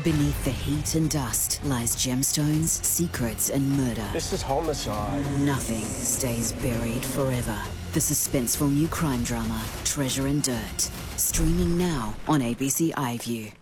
Beneath the heat and dust lies gemstones, secrets, and murder. This is homicide. Nothing stays buried forever. The suspenseful new crime drama, Treasure and Dirt. Streaming now on ABC iView.